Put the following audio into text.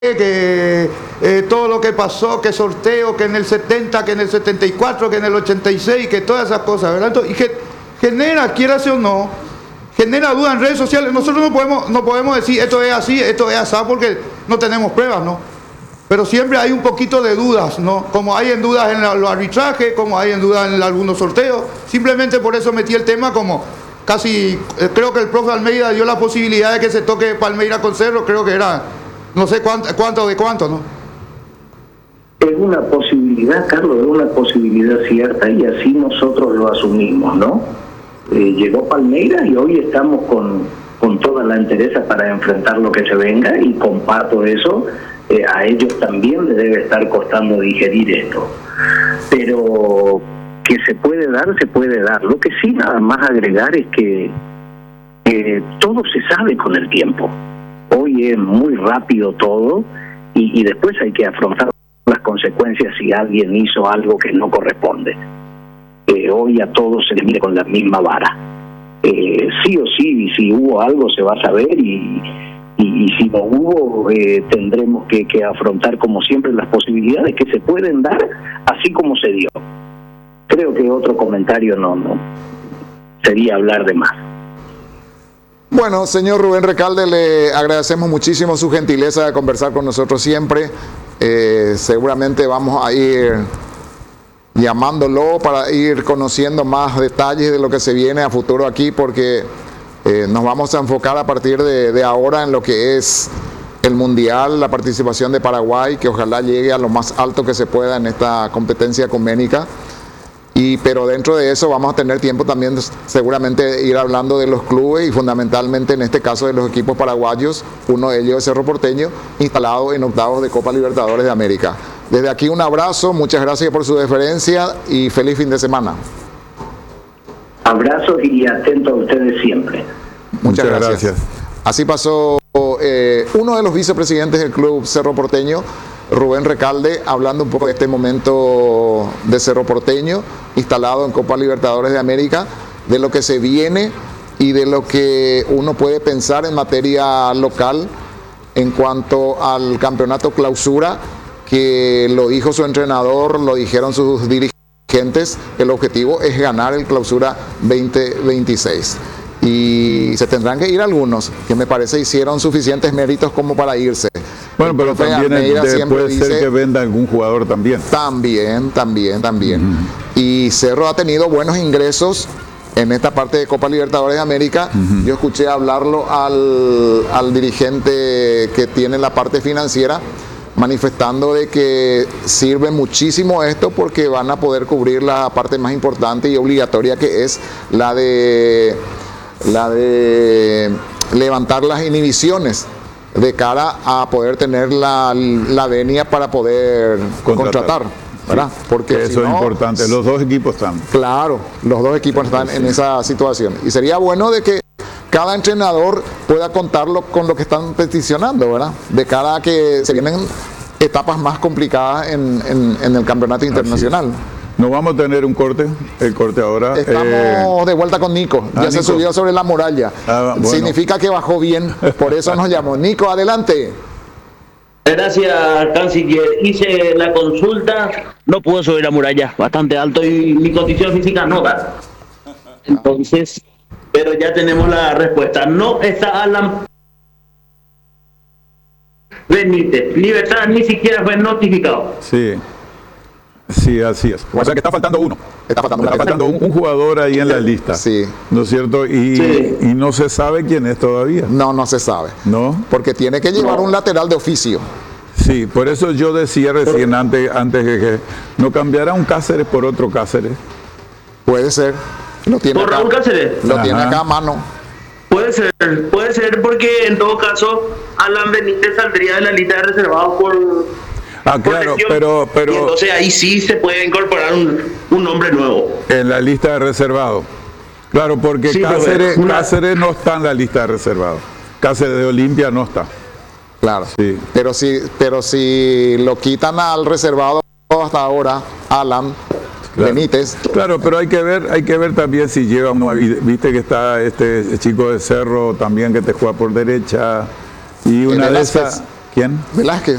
que todo lo que pasó, que sorteo, que en el 70, que en el 74, que en el 86, que todas esas cosas, ¿verdad? Entonces, y que genera, quieras o no, genera dudas en redes sociales. Nosotros no podemos decir esto es así, esto es así, porque no tenemos pruebas, ¿no? Pero siempre hay un poquito de dudas, ¿no? Como hay en dudas en los arbitrajes, como hay en dudas en algunos sorteos. Simplemente por eso metí el tema como casi, creo que el profe Almeida dio la posibilidad de que se toque Palmeiras con Cerro, creo que era, no sé cuánto de cuánto, ¿no? Es una posibilidad, Carlos, es una posibilidad cierta y así nosotros lo asumimos, ¿no? Llegó Palmeiras y hoy estamos con toda la entereza para enfrentar lo que se venga y comparto eso. A ellos también les debe estar costando digerir esto. Pero que se puede dar, se puede dar. Lo que sí nada más agregar es que todo se sabe con el tiempo. Hoy es muy rápido todo y después hay que afrontar las consecuencias si alguien hizo algo que no corresponde. Hoy a todos se les mira con la misma vara. Sí o sí, si hubo algo se va a saber y si no hubo, tendremos que afrontar como siempre las posibilidades que se pueden dar así como se dio. Creo que otro comentario no sería hablar de más. Bueno, señor Rubén Recalde, le agradecemos muchísimo su gentileza de conversar con nosotros siempre. Seguramente vamos a ir llamándolo para ir conociendo más detalles de lo que se viene a futuro aquí, porque nos vamos a enfocar a partir de ahora en lo que es el Mundial, la participación de Paraguay, que ojalá llegue a lo más alto que se pueda en esta competencia ecuménica. Pero dentro de eso vamos a tener tiempo también seguramente de ir hablando de los clubes y fundamentalmente en este caso de los equipos paraguayos, uno de ellos es Cerro Porteño, instalado en octavos de Copa Libertadores de América. Desde aquí un abrazo, muchas gracias por su deferencia y feliz fin de semana. Abrazos y atento a ustedes siempre. Muchas gracias. Así pasó uno de los vicepresidentes del club Cerro Porteño, Rubén Recalde, hablando un poco de este momento de Cerro Porteño, instalado en Copa Libertadores de América, de lo que se viene y de lo que uno puede pensar en materia local en cuanto al campeonato clausura, que lo dijo su entrenador, lo dijeron sus dirigentes, el objetivo es ganar el clausura 2026. Y se tendrán que ir algunos, que me parece hicieron suficientes méritos como para irse. Bueno, pero también puede ser que venda algún jugador también. También. Y Cerro ha tenido buenos ingresos en esta parte de Copa Libertadores de América. Yo escuché hablarlo al dirigente que tiene la parte financiera, manifestando de que sirve muchísimo esto porque van a poder cubrir la parte más importante y obligatoria, que es la de levantar las inhibiciones de cara a poder tener la venia para poder contratar, ¿verdad? Sí, porque eso es importante, los dos equipos están. Claro, los dos equipos están en esa situación. Y sería bueno de que cada entrenador pueda contarlo con lo que están peticionando, ¿verdad? De cara a que se vienen etapas más complicadas en el campeonato internacional. Nos vamos a tener un corte, el corte ahora. Estamos de vuelta con Nico, ya se subió sobre la muralla. Bueno. Significa que bajó bien, por eso nos llamó. Nico, adelante. Gracias, canciller. Hice la consulta, no puedo subir la muralla, bastante alto y mi condición física no da. Entonces, pero ya tenemos la respuesta. No está Alan Benítez. Libertad ni siquiera fue notificado. Sí, así es. O sea que está faltando uno. Está faltando un jugador ahí en la lista. Sí. ¿No es cierto? Y no se sabe quién es todavía. No se sabe. ¿No? Porque tiene que llevar un lateral de oficio. Sí, por eso yo decía recién antes que no cambiará un Cáceres por otro Cáceres. Puede ser. Lo tiene por acá. Raúl Cáceres. Lo tiene acá a mano. Puede ser porque en todo caso Alan Benítez saldría de la lista de reservados por... claro, pero y entonces ahí sí se puede incorporar un nombre nuevo en la lista de reservados. Claro, porque sí, Cáceres no está en la lista de reservados. Cáceres de Olimpia no está. Claro. Sí. Pero si lo quitan al reservado hasta ahora, Alan Benítez. Claro, pero hay que ver también si lleva uno. Viste que está este chico de Cerro también que te juega por derecha y una de esas. ¿Quién? Velázquez.